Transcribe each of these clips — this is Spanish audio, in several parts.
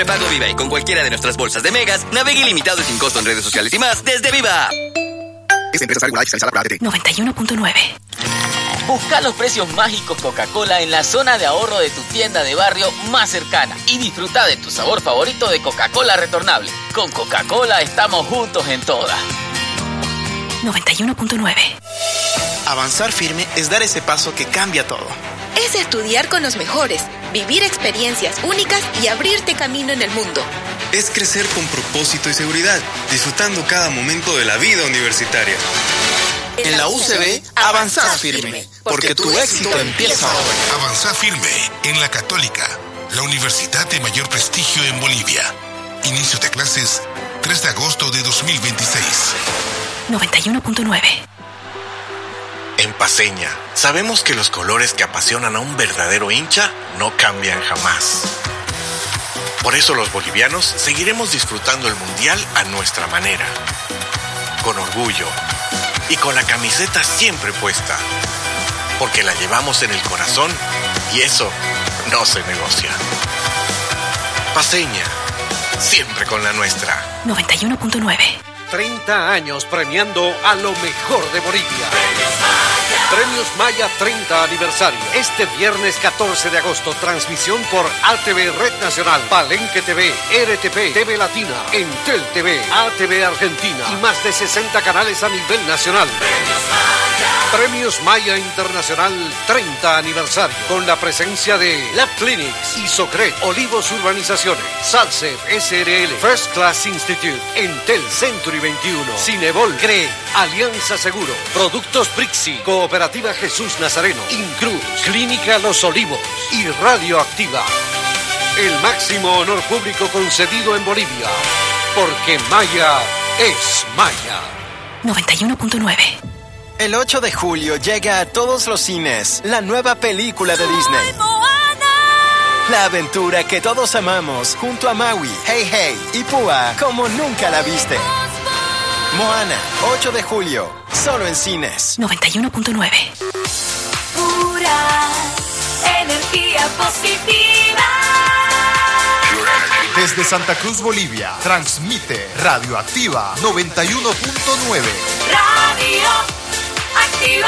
prepago Viva y con cualquiera de nuestras bolsas de megas, navegue ilimitado y sin costo en redes sociales y más desde Viva. Esta empresa regulada y fiscalizada por ATT. 91.9. Busca los precios mágicos Coca-Cola en la zona de ahorro de tu tienda de barrio más cercana y disfruta de tu sabor favorito de Coca-Cola retornable. Con Coca-Cola estamos juntos en todas. 91.9. Avanzar firme es dar ese paso que cambia todo. Es estudiar con los mejores, vivir experiencias únicas y abrirte camino en el mundo. Es crecer con propósito y seguridad, disfrutando cada momento de la vida universitaria. En la UCB, avanzar firme, porque tu éxito empieza ahora. Avanzar firme en la Católica, la universidad de mayor prestigio en Bolivia. Inicio de clases 3 de agosto de 2026. 91.9. En Paceña, sabemos que los colores que apasionan a un verdadero hincha no cambian jamás. Por eso los bolivianos seguiremos disfrutando el Mundial a nuestra manera. Con orgullo y con la camiseta siempre puesta. Porque la llevamos en el corazón y eso no se negocia. Paceña, siempre con la nuestra. 91.9. 30 años premiando a lo mejor de Bolivia. Premios Maya 30 aniversario. Este viernes 14 de agosto, transmisión por ATV Red Nacional, Palenque TV, RTP, TV Latina, Entel TV, ATV Argentina y más de 60 canales a nivel nacional. Premios Maya Internacional 30 aniversario, con la presencia de Lab Clinics, Isocred, Olivos Urbanizaciones, Salsef SRL, First Class Institute, Entel Century 21, Cinebol, CRE, Alianza Seguro, Productos Brixi, Cooperativa Jesús Nazareno, Incruz, Clínica Los Olivos y Radioactiva. El máximo honor público concedido en Bolivia, porque Maya es Maya. 91.9. El 8 de julio llega a todos los cines la nueva película de Disney. La aventura que todos amamos, junto a Maui, Hey Hey y Púa, como nunca la viste. Moana, 8 de julio, solo en cines. 91.9. Pura energía positiva. Desde Santa Cruz, Bolivia, transmite Radioactiva 91.9. Radio Activa.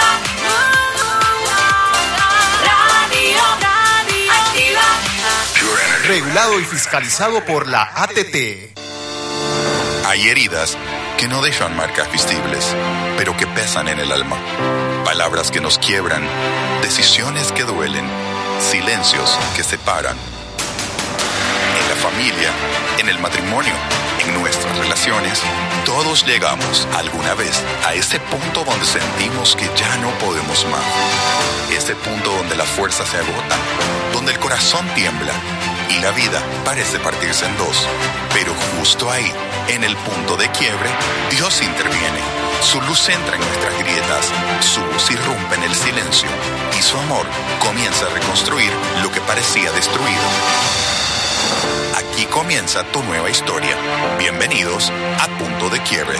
Radio Activa. Regulado y fiscalizado por la ATT. Hay heridas que no dejan marcas visibles, pero que pesan en el alma. Palabras que nos quiebran, decisiones que duelen, silencios que separan. En la familia, en el matrimonio, en nuestras relaciones, todos llegamos alguna vez a ese punto donde sentimos que ya no podemos más. Ese punto donde la fuerza se agota, donde el corazón tiembla y la vida parece partirse en dos. Pero justo ahí, en el punto de quiebre, Dios interviene. Su luz entra en nuestras grietas, su voz irrumpe en el silencio y su amor comienza a reconstruir lo que parecía destruido. Aquí comienza tu nueva historia. Bienvenidos a Punto de Quiebre.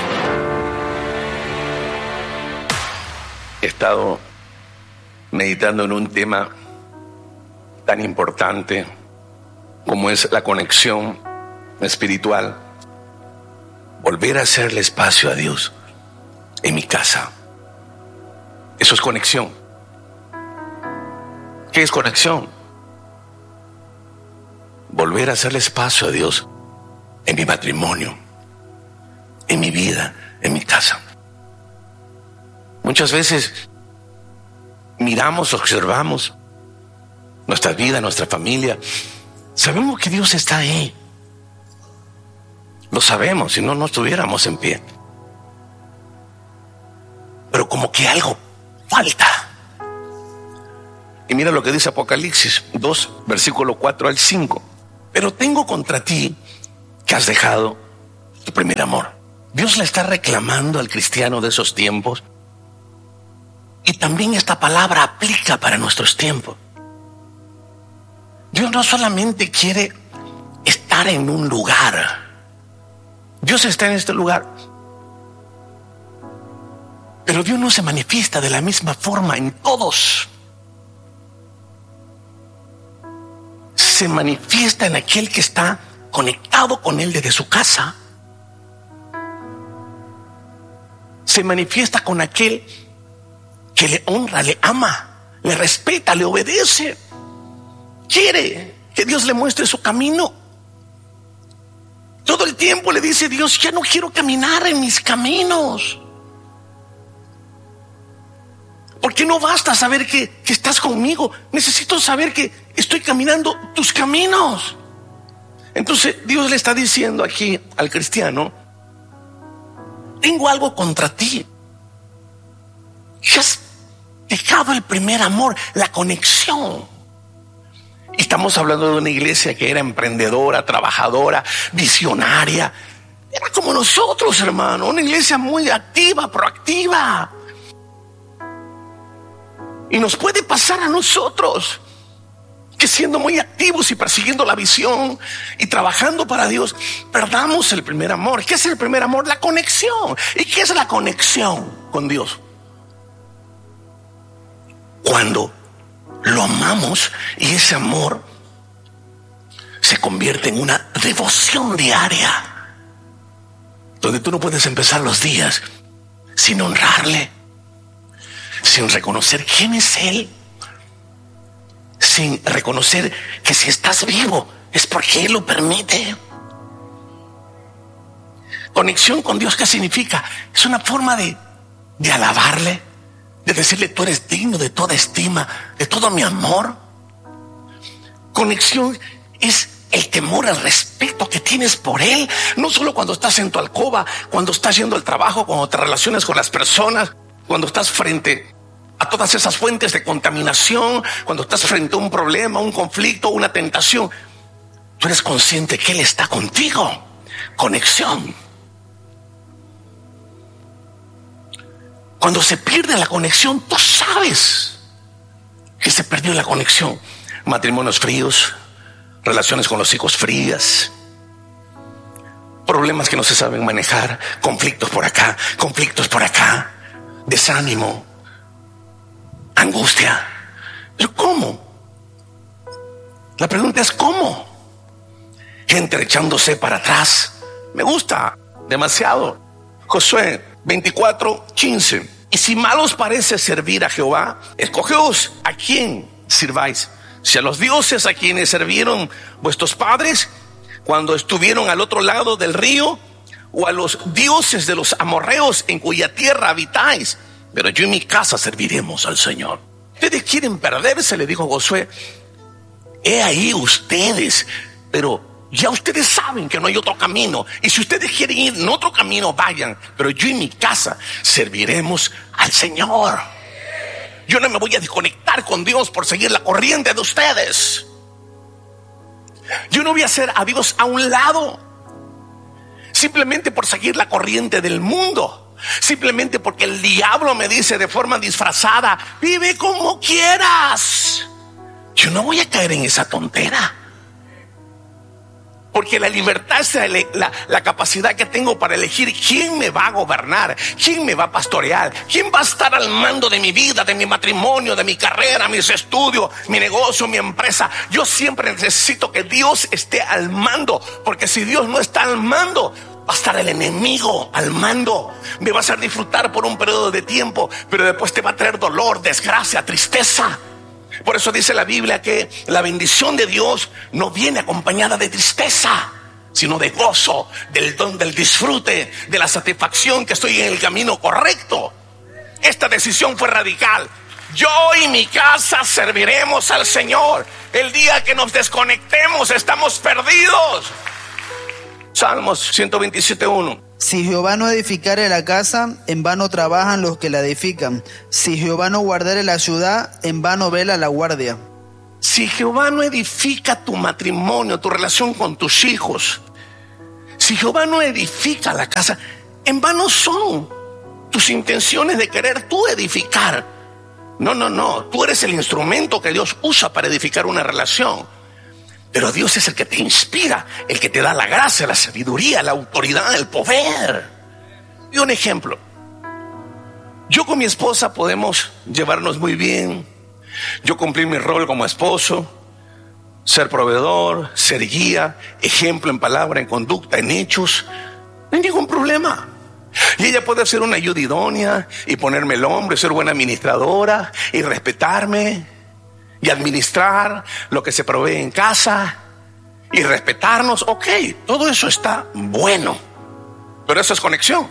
He estado meditando en un tema tan importante como es la conexión espiritual. Volver a hacerle espacio a Dios en mi casa. Eso es conexión. ¿Qué es conexión? Volver a hacerle espacio a Dios en mi matrimonio, en mi vida, en mi casa. Muchas veces miramos, observamos nuestra vida, nuestra familia. Sabemos que Dios está ahí. Lo sabemos, si no, no estuviéramos en pie. Pero como que algo falta. Y mira lo que dice Apocalipsis 2, versículo 4 al 5. Pero tengo contra ti que has dejado tu primer amor. Dios le está reclamando al cristiano de esos tiempos. Y también esta palabra aplica para nuestros tiempos. Dios no solamente quiere estar en un lugar. Dios está en este lugar. Pero Dios no se manifiesta de la misma forma en todos. Se manifiesta en aquel que está conectado con Él desde su casa, se manifiesta con aquel que le honra, le ama, le respeta, le obedece. Quiere que Dios le muestre su camino. Todo el tiempo le dice Dios: ya no quiero caminar en mis caminos. Porque no basta saber que estás conmigo. Necesito saber que estoy caminando tus caminos. Entonces Dios le está diciendo aquí al cristiano: tengo algo contra ti. Ya has dejado el primer amor, la conexión. Y estamos hablando de una iglesia que era emprendedora, trabajadora, visionaria. Era como nosotros, hermano, una iglesia muy activa, proactiva. Y nos puede pasar a nosotros que, siendo muy activos y persiguiendo la visión y trabajando para Dios, perdamos el primer amor. ¿Qué es el primer amor? La conexión. ¿Y qué es la conexión con Dios? Cuando lo amamos y ese amor se convierte en una devoción diaria, donde tú no puedes empezar los días sin honrarle, sin reconocer quién es Él, sin reconocer que si estás vivo es porque Él lo permite. Conexión con Dios, ¿qué significa? Es una forma de alabarle, de decirle: tú eres digno de toda estima, de todo mi amor. Conexión es el temor, el respeto que tienes por Él, no solo cuando estás en tu alcoba, cuando estás yendo al trabajo, cuando te relacionas con las personas, cuando estás frente a todas esas fuentes de contaminación, cuando estás frente a un problema, un conflicto, una tentación. Tú eres consciente que Él está contigo. Conexión. Cuando se pierde la conexión, tú sabes que se perdió la conexión. Matrimonios fríos, relaciones con los hijos frías, problemas que no se saben manejar, conflictos por acá, desánimo, angustia. ¿Pero cómo? La pregunta es ¿cómo? Gente echándose para atrás. Me gusta demasiado. Josué 24:15. Y si mal os parece servir a Jehová, escogeos a quién sirváis. Si a los dioses a quienes sirvieron vuestros padres cuando estuvieron al otro lado del río, o a los dioses de los amorreos en cuya tierra habitáis. Pero yo y mi casa serviremos al Señor. Ustedes quieren perderse, le dijo Josué. He ahí ustedes, pero ya ustedes saben que no hay otro camino. Y si ustedes quieren ir en otro camino, vayan. Pero yo y mi casa serviremos al Señor. Yo no me voy a desconectar con Dios por seguir la corriente de ustedes. Yo no voy a hacer a Dios a un lado simplemente por seguir la corriente del mundo, simplemente porque el diablo me dice de forma disfrazada: vive como quieras. Yo no voy a caer en esa tontera, porque la libertad es la capacidad que tengo para elegir quién me va a gobernar, quién me va a pastorear, quién va a estar al mando de mi vida, de mi matrimonio, de mi carrera, mis estudios, mi negocio, mi empresa. Yo siempre necesito que Dios esté al mando, porque si Dios no está al mando, va a estar el enemigo al mando. Me va a hacer disfrutar por un periodo de tiempo, pero después te va a traer dolor, desgracia, tristeza. Por eso dice la Biblia que la bendición de Dios no viene acompañada de tristeza, sino de gozo, del don, del disfrute, de la satisfacción que estoy en el camino correcto. Esta decisión fue radical. Yo y mi casa serviremos al Señor. El día que nos desconectemos, estamos perdidos. Salmos 127:1. Si Jehová no edificare la casa, en vano trabajan los que la edifican. Si Jehová no guardare la ciudad, en vano vela la guardia. Si Jehová no edifica tu matrimonio, tu relación con tus hijos, si Jehová no edifica la casa, en vano son tus intenciones de querer tú edificar. No, tú eres el instrumento que Dios usa para edificar una relación. Pero Dios es el que te inspira, el que te da la gracia, la sabiduría, la autoridad, el poder. Y un ejemplo. Yo con mi esposa podemos llevarnos muy bien. Yo cumplí mi rol como esposo. ser proveedor, ser guía, ejemplo en palabra, en conducta, en hechos. No hay ningún problema. Y ella puede ser una ayuda idónea y ponerme el hombro, ser buena administradora y respetarme y administrar lo que se provee en casa y respetarnos. Ok, todo eso está bueno, pero eso es conexión.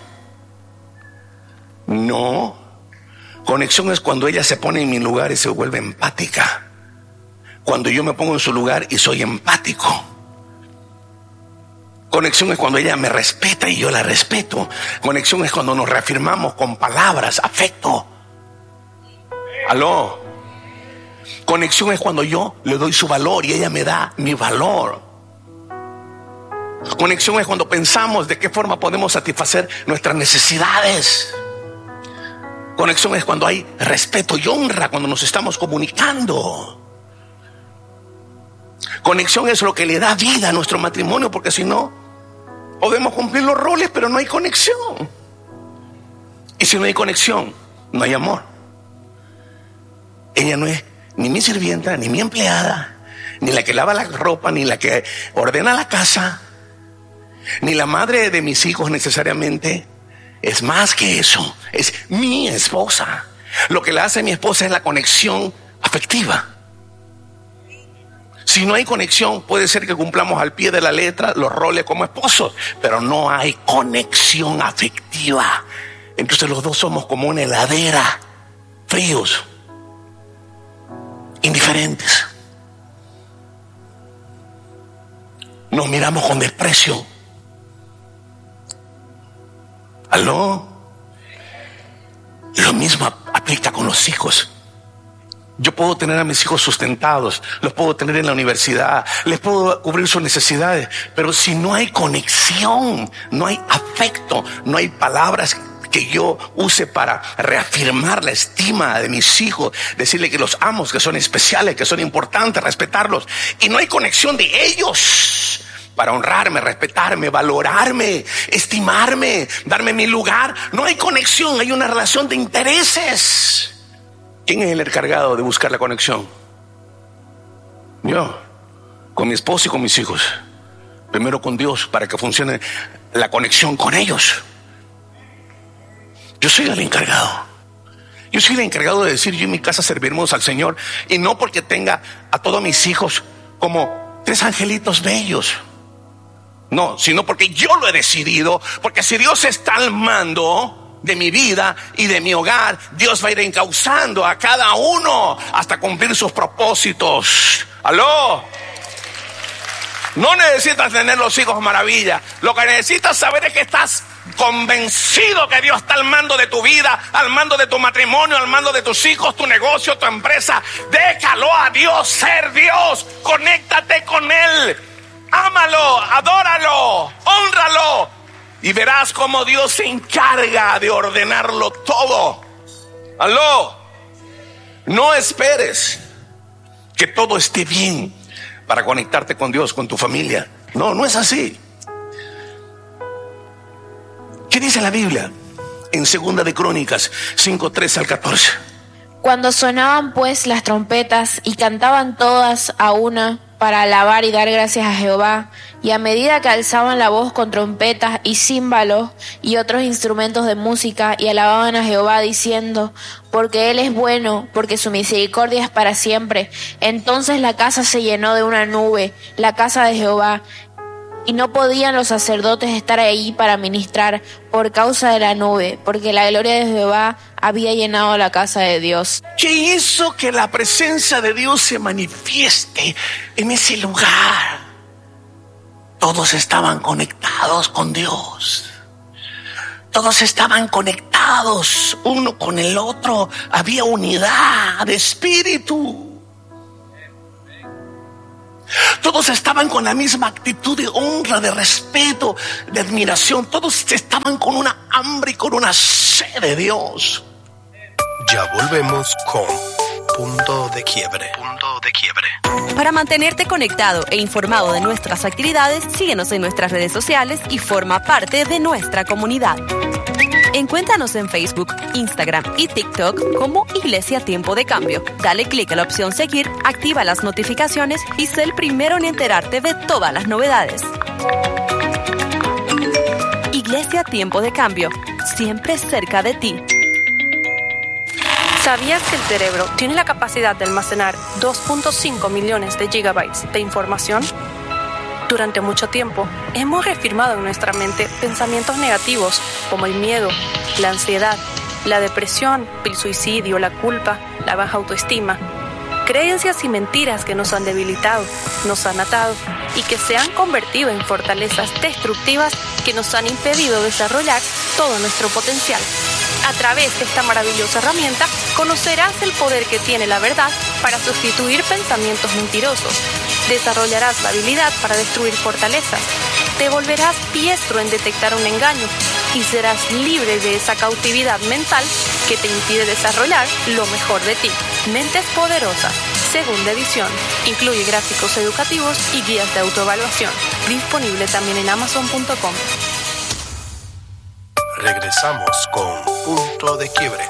No, conexión es cuando ella se pone en mi lugar y se vuelve empática. Cuando yo me pongo en su lugar y soy empático. Conexión es cuando ella me respeta y yo la respeto. Conexión es cuando nos reafirmamos con palabras, afecto. ¿Aló? Conexión es cuando yo le doy su valor y ella me da mi valor. Conexión es cuando pensamos de qué forma podemos satisfacer nuestras necesidades. Conexión es cuando hay respeto y honra cuando nos estamos comunicando. Conexión es lo que le da vida a nuestro matrimonio, porque si no, podemos cumplir los roles, pero no hay conexión. Y si no hay conexión, no hay amor. Ella no es ni mi sirvienta, ni mi empleada, ni la que lava la ropa, ni la que ordena la casa, ni la madre de mis hijos necesariamente. Es más que eso, es mi esposa. Lo que la hace mi esposa es la conexión afectiva. Si no hay conexión, puede ser que cumplamos al pie de la letra los roles como esposos, pero no hay conexión afectiva. Entonces los dos somos como una heladera, fríos, indiferentes. Nos miramos con desprecio. ¿Aló? Lo mismo aplica con los hijos. Yo puedo tener a mis hijos sustentados, los puedo tener en la universidad, les puedo cubrir sus necesidades, pero si no hay conexión, no hay afecto, no hay palabras que yo use para reafirmar la estima de mis hijos, decirle que los amo, que son especiales, que son importantes, respetarlos, y no hay conexión de ellos para honrarme, respetarme, valorarme, estimarme, darme mi lugar. No hay conexión, hay una relación de intereses. ¿Quién es el encargado de buscar la conexión? Yo, con mi esposo y con mis hijos. Primero con Dios, para que funcione la conexión con ellos. Yo soy el encargado. Yo soy el encargado de decir, yo en mi casa serviremos al Señor. Y no porque tenga a todos mis hijos como 3 angelitos bellos. No, sino porque yo lo he decidido. Porque si Dios está al mando de mi vida y de mi hogar, Dios va a ir encauzando a cada uno hasta cumplir sus propósitos. ¿Aló? No necesitas tener los hijos maravilla. Lo que necesitas saber es que estás convencido que Dios está al mando de tu vida, al mando de tu matrimonio, al mando de tus hijos, tu negocio, tu empresa. Déjalo a Dios ser Dios. Conéctate con Él. Ámalo, adóralo, hónralo. Y verás cómo Dios se encarga de ordenarlo todo. ¿Aló? No esperes que todo esté bien para conectarte con Dios, con tu familia. No, no es así. ¿Qué dice la Biblia? En 2 de Crónicas 5:13 al 14. Cuando sonaban pues las trompetas y cantaban todas a una para alabar y dar gracias a Jehová, y a medida que alzaban la voz con trompetas y címbalos y otros instrumentos de música y alababan a Jehová diciendo, porque Él es bueno, porque su misericordia es para siempre, entonces la casa se llenó de una nube, la casa de Jehová, y no podían los sacerdotes estar ahí para ministrar por causa de la nube, porque la gloria de Jehová había llenado la casa de Dios. ¿Qué hizo que la presencia de Dios se manifieste en ese lugar? Todos estaban conectados con Dios. Todos estaban conectados uno con el otro. Había unidad de espíritu. Todos estaban con la misma actitud de honra, de respeto, de admiración. Todos estaban con una hambre y con una sed de Dios. Ya volvemos con Punto de Quiebre. Para mantenerte conectado e informado de nuestras actividades, síguenos en nuestras redes sociales y forma parte de nuestra comunidad. Encuéntranos en Facebook, Instagram y TikTok como Iglesia Tiempo de Cambio. Dale clic a la opción seguir, activa las notificaciones y sé el primero en enterarte de todas las novedades. Iglesia Tiempo de Cambio, siempre cerca de ti. ¿Sabías que el cerebro tiene la capacidad de almacenar 2.5 millones de gigabytes de información? Durante mucho tiempo, hemos reafirmado en nuestra mente pensamientos negativos como el miedo, la ansiedad, la depresión, el suicidio, la culpa, la baja autoestima. Creencias y mentiras que nos han debilitado, nos han atado y que se han convertido en fortalezas destructivas que nos han impedido desarrollar todo nuestro potencial. A través de esta maravillosa herramienta, conocerás el poder que tiene la verdad para sustituir pensamientos mentirosos. Desarrollarás la habilidad para destruir fortalezas. Te volverás diestro en detectar un engaño y serás libre de esa cautividad mental que te impide desarrollar lo mejor de ti. Mentes Poderosas, segunda edición. Incluye gráficos educativos y guías de autoevaluación. Disponible también en Amazon.com. Regresamos con Punto de Quiebre.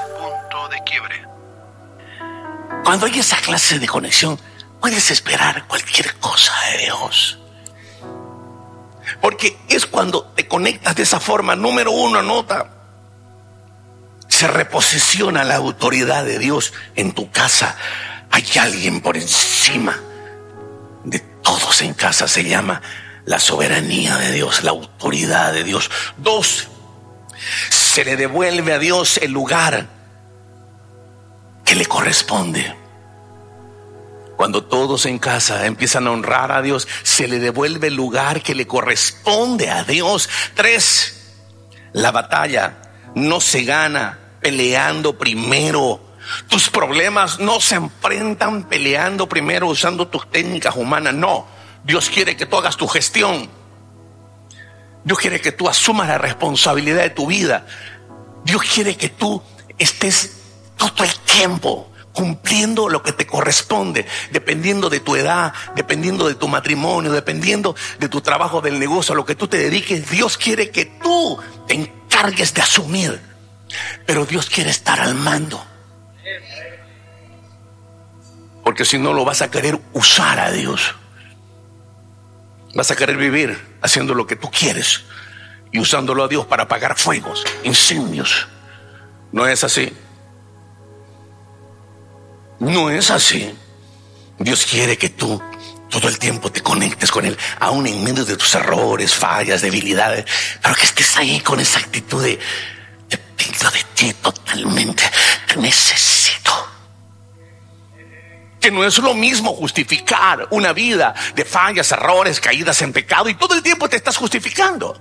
Cuando hay esa clase de conexión, puedes esperar cualquier cosa de Dios. Porque es cuando te conectas de esa forma. Número uno, anota. Se reposiciona la autoridad de Dios en tu casa. Hay alguien por encima de todos en casa. Se llama la soberanía de Dios, la autoridad de Dios. 2, se le devuelve a Dios el lugar que le corresponde. Cuando todos en casa empiezan a honrar a Dios, se le devuelve el lugar que le corresponde a Dios. 3, la batalla no se gana peleando primero. Tus problemas no se enfrentan peleando primero usando tus técnicas humanas. No, Dios quiere que tú hagas tu gestión. Dios quiere que tú asumas la responsabilidad de tu vida. Dios quiere que tú estés todo el tiempo cumpliendo lo que te corresponde, dependiendo de tu edad, dependiendo de tu matrimonio, dependiendo de tu trabajo del negocio, a lo que tú te dediques. Dios quiere que tú te encargues de asumir, pero Dios quiere estar al mando, porque si no lo vas a querer usar a Dios. Vas a querer vivir haciendo lo que tú quieres y usándolo a Dios para apagar fuegos, incendios. No es así. No es así. Dios quiere que tú todo el tiempo te conectes con Él, aún en medio de tus errores, fallas, debilidades, pero que estés ahí con esa actitud de dependo de ti totalmente, te necesito. Que no es lo mismo justificar una vida de fallas, errores, caídas en pecado y todo el tiempo te estás justificando.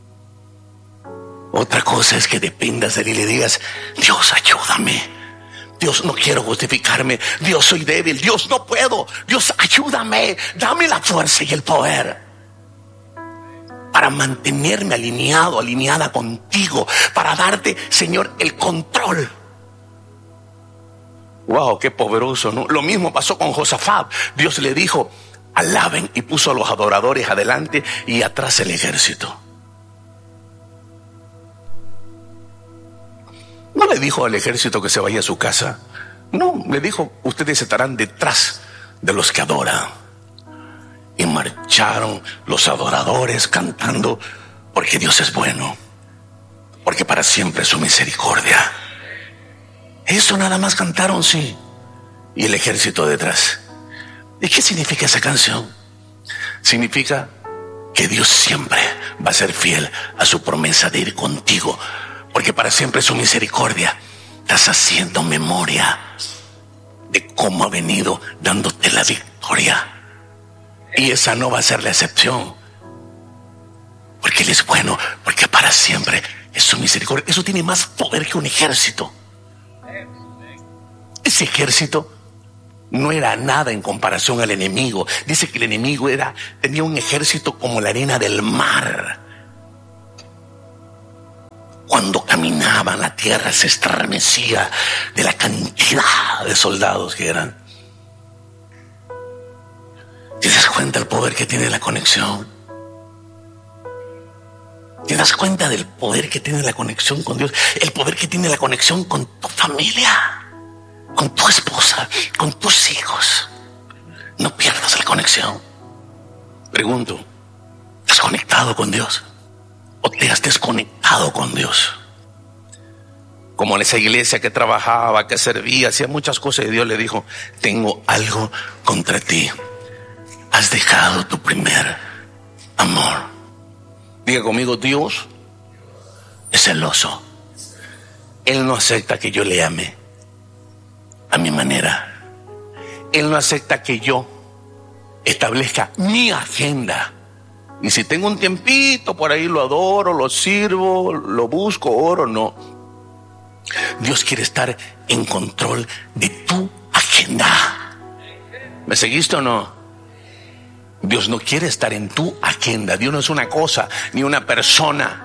Otra cosa es que dependas de Él y le digas: Dios, ayúdame. Dios, no quiero justificarme. Dios, soy débil. Dios, no puedo. Dios, ayúdame. Dame la fuerza y el poder para mantenerme alineada contigo, para darte, Señor, el control. Wow, qué poderoso, ¿no? Lo mismo pasó con Josafat. Dios le dijo: alaben, y puso a los adoradores adelante y atrás el ejército. No le dijo al ejército que se vaya a su casa. No, le dijo: ustedes estarán detrás de los que adoran. Y marcharon los adoradores cantando: porque Dios es bueno, porque para siempre es su misericordia. Eso nada más cantaron, sí. Y el ejército detrás. ¿Y qué significa esa canción? Significa que Dios siempre va a ser fiel a su promesa de ir contigo, porque para siempre es su misericordia. Estás haciendo memoria de cómo ha venido dándote la victoria, y esa no va a ser la excepción, porque Él es bueno, porque para siempre es su misericordia. Eso tiene más poder que un ejército. Ese ejército no era nada en comparación al enemigo. Dice que el enemigo tenía un ejército como la arena del mar. Cuando caminaban, la tierra se estremecía de la cantidad de soldados que eran. ¿Te das cuenta el poder que tiene la conexión? ¿Te das cuenta del poder que tiene la conexión con Dios? El poder que tiene la conexión con tu familia, con tu esposa, con tus hijos. No pierdas la conexión. Pregunto, ¿estás conectado con Dios? ¿O te has desconectado con Dios? Como en esa iglesia que trabajaba, que servía, hacía muchas cosas, y Dios le dijo: tengo algo contra ti. Has dejado tu primer amor. Diga conmigo: Dios es celoso. Él no acepta que yo le ame a mi manera. Él no acepta que yo establezca mi agenda. Y si tengo un tiempito por ahí, lo adoro, lo sirvo, lo busco, oro, no. Dios quiere estar en control de tu agenda. ¿Me seguiste o no? Dios no quiere estar en tu agenda. Dios no es una cosa ni una persona.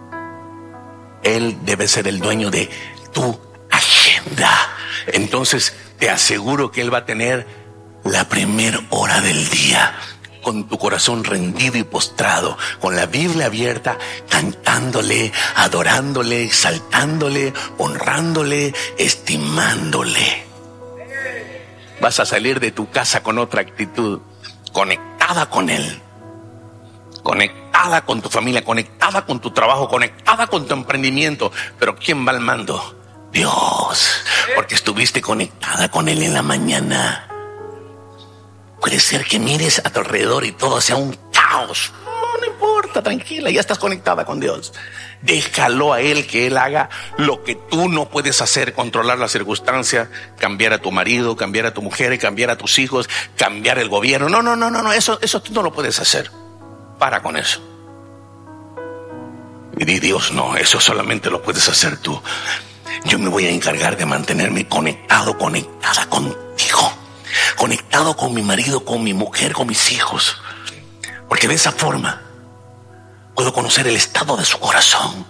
Él debe ser el dueño de tu agenda. Entonces te aseguro que Él va a tener la primera hora del día con tu corazón rendido y postrado, con la Biblia abierta, cantándole, adorándole, exaltándole, honrándole, estimándole. Vas a salir de tu casa con otra actitud, conectada con Él, conectada con tu familia, conectada con tu trabajo, conectada con tu emprendimiento. Pero ¿quién va al mando? Dios, porque estuviste conectada con Él en la mañana. Puede ser que mires a tu alrededor y todo sea un caos. No importa, tranquila, ya estás conectada con Dios. Déjalo a Él, que Él haga lo que tú no puedes hacer: controlar las circunstancias, cambiar a tu marido, cambiar a tu mujer, cambiar a tus hijos, cambiar el gobierno. No, eso tú no lo puedes hacer. Para con eso. Y di: Dios, no, eso solamente lo puedes hacer tú. Yo me voy a encargar de mantenerme conectado, conectada contigo, conectado con mi marido, con mi mujer, con mis hijos, porque de esa forma puedo conocer el estado de su corazón.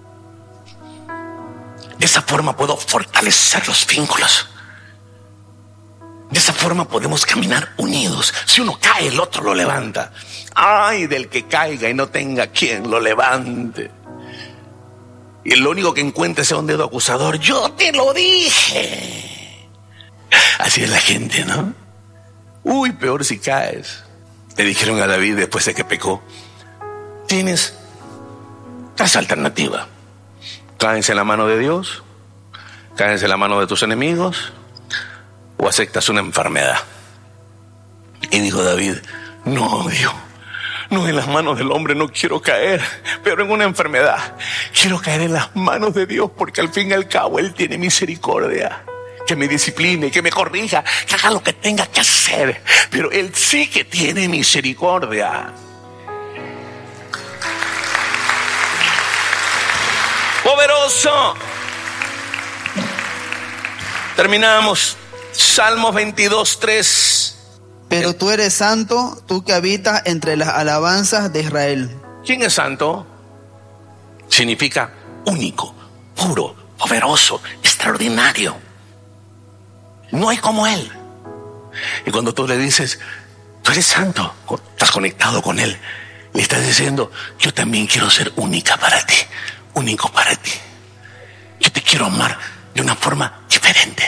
De esa forma puedo fortalecer los vínculos. De esa forma podemos caminar unidos. Si uno cae, el otro lo levanta. Ay del que caiga y no tenga quien lo levante. Y lo único que encuentre sea un dedo acusador: yo te lo dije. Así es la gente, ¿no? Uy, peor si caes. Le dijeron a David después de que pecó: tienes 3 alternativas. Caes en la mano de Dios, caes en la mano de tus enemigos, o aceptas una enfermedad. Y dijo David: no, Dios, no, en las manos del hombre no quiero caer, pero en una enfermedad quiero caer en las manos de Dios, porque al fin y al cabo Él tiene misericordia. Que me discipline, que me corrija, que haga lo que tenga que hacer, pero Él sí que tiene misericordia. Poderoso. Terminamos. Salmos 22:3. Pero tú eres santo, tú que habitas entre las alabanzas de Israel. ¿Quién es santo? Significa único, puro, poderoso, extraordinario. No hay como Él. Y cuando tú le dices: tú eres santo, estás conectado con Él, le estás diciendo: yo también quiero ser única para ti, único para ti. Yo te quiero amar de una forma diferente.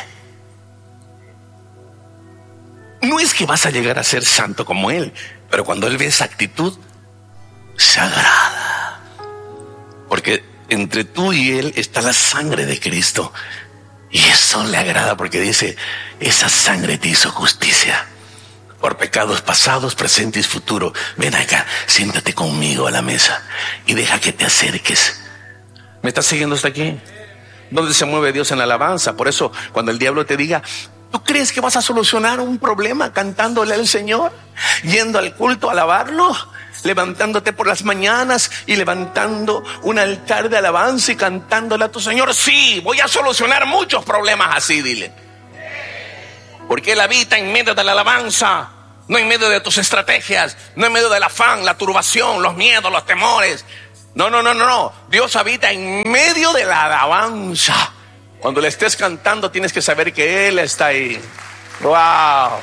No es que vas a llegar a ser santo como Él, pero cuando Él ve esa actitud, se agrada. Porque entre tú y Él está la sangre de Cristo. Y eso le agrada, porque dice: esa sangre te hizo justicia por pecados pasados, presentes y futuros. Ven acá, siéntate conmigo a la mesa y deja que te acerques. ¿Me estás siguiendo hasta aquí? ¿Dónde se mueve Dios en la alabanza? Por eso, cuando el diablo te diga: ¿tú crees que vas a solucionar un problema cantándole al Señor? Yendo al culto a alabarlo, levantándote por las mañanas y levantando un altar de alabanza y cantándole a tu Señor. Sí, voy a solucionar muchos problemas así, dile. Porque Él habita en medio de la alabanza, no en medio de tus estrategias, no en medio del afán, la turbación, los miedos, los temores. No. Dios habita en medio de la alabanza. Cuando le estés cantando, tienes que saber que Él está ahí. ¡Wow!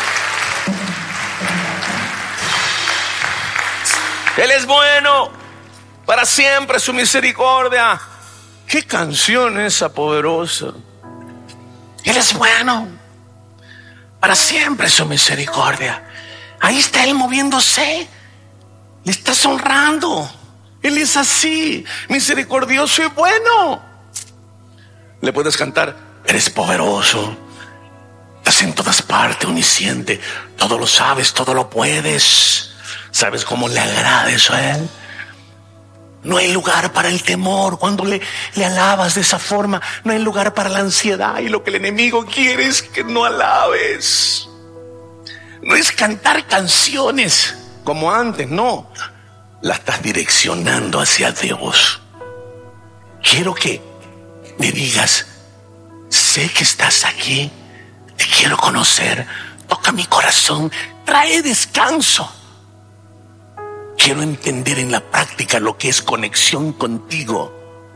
Él es bueno. Para siempre su misericordia. ¡Qué canción esa poderosa! Él es bueno. Para siempre su misericordia. Ahí está Él moviéndose. Le estás honrando. Él es así, misericordioso y bueno. Le puedes cantar: eres poderoso. Estás en todas partes, omnisciente. Todo lo sabes, todo lo puedes. ¿Sabes cómo le agrada eso a Él? No hay lugar para el temor cuando le alabas de esa forma. No hay lugar para la ansiedad. Y lo que el enemigo quiere es que no alabes. No es cantar canciones como antes, no. La estás direccionando hacia Dios. Quiero que me digas: sé que estás aquí. Te quiero conocer. Toca mi corazón. Trae descanso. Quiero entender en la práctica lo que es conexión contigo.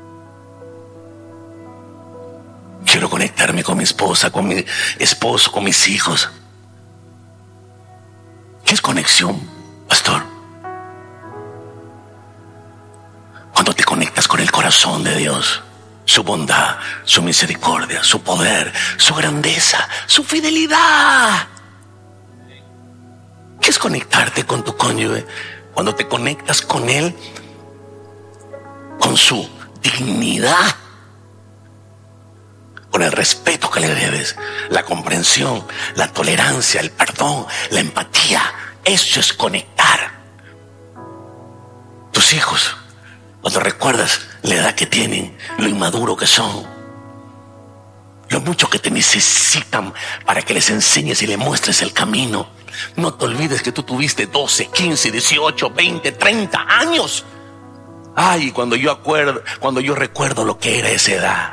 Quiero conectarme con mi esposa, con mi esposo, con mis hijos. ¿Qué es conexión, pastor? Cuando te conectas con el corazón de Dios, su bondad, su misericordia, su poder, su grandeza, su fidelidad. ¿Qué es conectarte con tu cónyuge? Cuando te conectas con Él, con su dignidad, con el respeto que le debes, la comprensión, la tolerancia, el perdón, la empatía. Eso es conectar. Tus hijos, cuando recuerdas la edad que tienen, lo inmaduro que son, lo mucho que te necesitan para que les enseñes y les muestres el camino. No te olvides que tú tuviste 12, 15, 18, 20, 30 años. Ay, cuando yo recuerdo lo que era esa edad,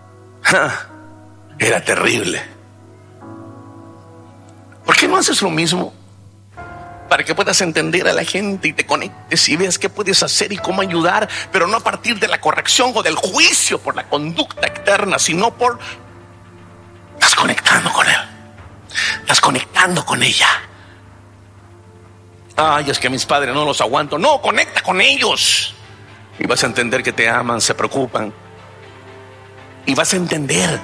era terrible. ¿Por qué no haces lo mismo? Para que puedas entender a la gente y te conectes y veas qué puedes hacer y cómo ayudar, pero no a partir de la corrección o del juicio por la conducta externa, sino por... Estás conectando con Él. Estás conectando con ella. Ay, es que a mis padres no los aguanto. No, conecta con ellos. Y vas a entender que te aman, se preocupan. Y vas a entender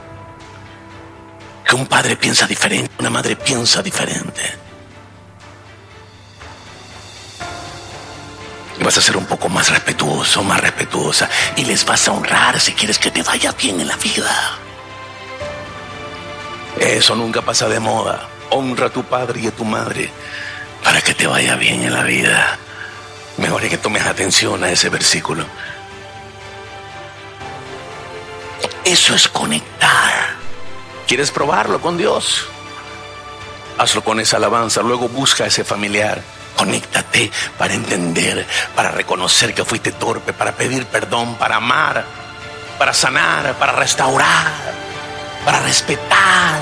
que un padre piensa diferente, una madre piensa diferente. Y vas a ser un poco más respetuoso, más respetuosa. Y les vas a honrar si quieres que te vaya bien en la vida. Eso nunca pasa de moda. Honra a tu padre y a tu madre para que te vaya bien en la vida. Mejor es que tomes atención a ese versículo. Eso es conectar. ¿Quieres probarlo con Dios? Hazlo con esa alabanza. Luego busca a ese familiar. Conéctate para entender, para reconocer que fuiste torpe, para pedir perdón, para amar, para sanar, para restaurar, para respetar.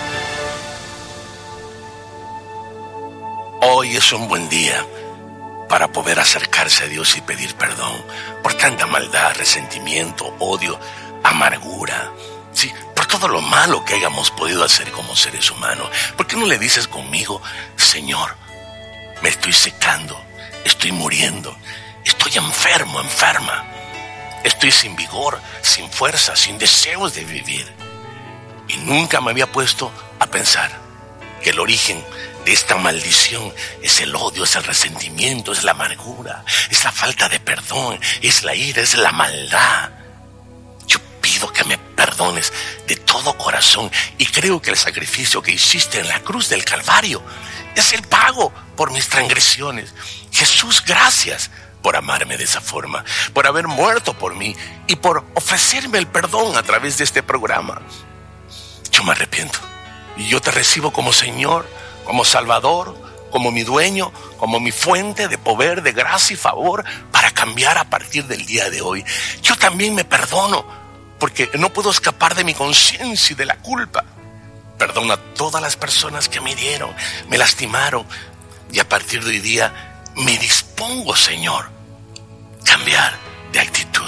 Hoy es un buen día para poder acercarse a Dios y pedir perdón por tanta maldad, resentimiento, odio, amargura, sí, por todo lo malo que hayamos podido hacer como seres humanos. ¿Por qué no le dices conmigo: Señor, me estoy secando, estoy muriendo, estoy enfermo, enferma, estoy sin vigor, sin fuerza, sin deseos de vivir? Y nunca me había puesto a pensar que el origen de esta maldición es el odio, es el resentimiento, es la amargura, es la falta de perdón, es la ira, es la maldad. Yo pido que me perdones de todo corazón y creo que el sacrificio que hiciste en la cruz del Calvario es el pago por mis transgresiones. Jesús, gracias por amarme de esa forma, por haber muerto por mí y por ofrecerme el perdón a través de este programa. Yo me arrepiento y yo te recibo como Señor, como Salvador, como mi dueño, como mi fuente de poder, de gracia y favor para cambiar a partir del día de hoy. Yo también me perdono porque no puedo escapar de mi conciencia y de la culpa. Perdona a todas las personas que me hirieron, me lastimaron, y a partir de hoy día me dispongo, Señor, cambiar de actitud.